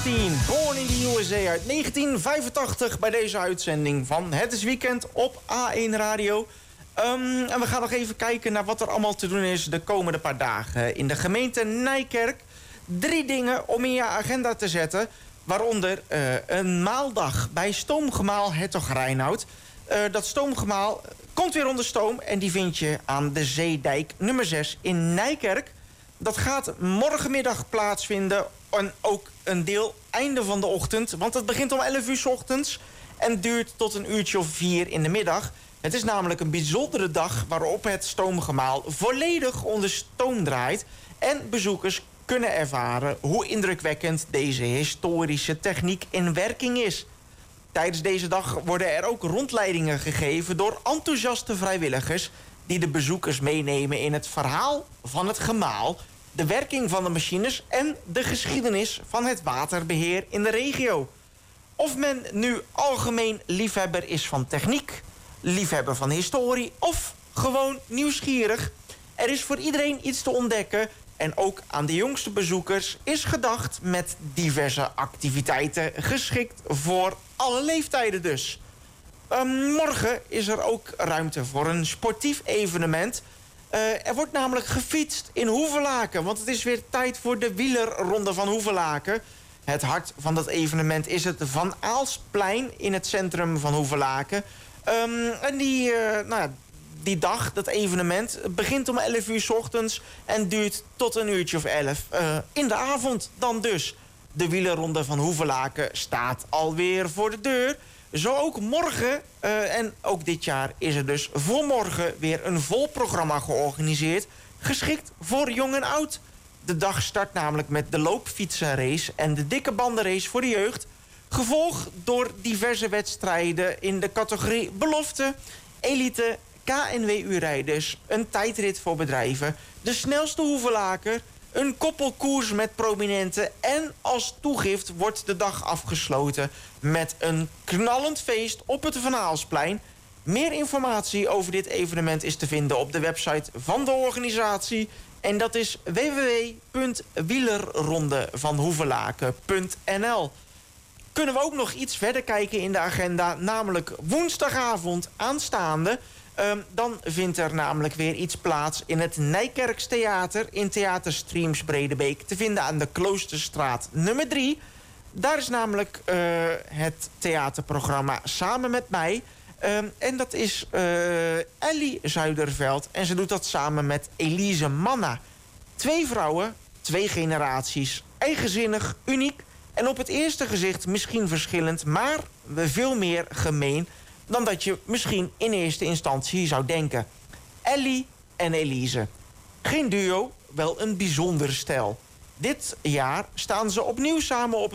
Springsteen, Born in the USA uit 1985 bij deze uitzending van Het is Weekend op A1 Radio. En we gaan nog even kijken naar wat er allemaal te doen is de komende paar dagen in de gemeente Nijkerk. 3 dingen om in je agenda te zetten, waaronder een maaldag bij Stoomgemaal Hertog Reinoud. Dat stoomgemaal komt weer onder stoom en die vind je aan de Zeedijk nummer 6 in Nijkerk. Dat gaat morgenmiddag plaatsvinden en ook een deel einde van de ochtend. Want het begint om 11 uur 's ochtends en duurt tot een uurtje of 4 in de middag. Het is namelijk een bijzondere dag waarop het stoomgemaal volledig onder stoom draait. En bezoekers kunnen ervaren hoe indrukwekkend deze historische techniek in werking is. Tijdens deze dag worden er ook rondleidingen gegeven door enthousiaste vrijwilligers die de bezoekers meenemen in het verhaal van het gemaal, de werking van de machines en de geschiedenis van het waterbeheer in de regio. Of men nu algemeen liefhebber is van techniek, liefhebber van historie of gewoon nieuwsgierig, er is voor iedereen iets te ontdekken en ook aan de jongste bezoekers is gedacht met diverse activiteiten geschikt voor alle leeftijden dus. Morgen is er ook ruimte voor een sportief evenement. Er wordt namelijk gefietst in Hoevelaken, want het is weer tijd voor de wielerronde van Hoevelaken. Het hart van dat evenement is het Van Aalsplein in het centrum van Hoevelaken. En die dag, dat evenement, begint om 11 uur 's ochtends en duurt tot een uurtje of 11 in de avond dan dus. De wielerronde van Hoevelaken staat alweer voor de deur. Zo ook morgen, en ook dit jaar is er dus voor morgen weer een vol programma georganiseerd, geschikt voor jong en oud. De dag start namelijk met de loopfietsenrace en de dikke bandenrace voor de jeugd, gevolgd door diverse wedstrijden in de categorie belofte, elite, KNWU-rijders, een tijdrit voor bedrijven, de snelste Hoevelaker, een koppelkoers met prominenten en als toegift wordt de dag afgesloten met een knallend feest op het Van Aalsplein. Meer informatie over dit evenement is te vinden op de website van de organisatie en dat is www.wielerrondevanhoevelaken.nl. Kunnen we ook nog iets verder kijken in de agenda, namelijk woensdagavond aanstaande. Dan vindt er namelijk weer iets plaats in het Nijkerks Theater in Theater Streams Bredebeek, te vinden aan de Kloosterstraat nummer 3. Daar is namelijk het theaterprogramma Samen met mij. En dat is Ellie Zuiderveld en ze doet dat samen met Elise Manna. 2 vrouwen, 2 generaties, eigenzinnig, uniek en op het eerste gezicht misschien verschillend, maar veel meer gemeen dan dat je misschien in eerste instantie zou denken. Ellie en Elise. Geen duo, wel een bijzonder stel. Dit jaar staan ze opnieuw samen op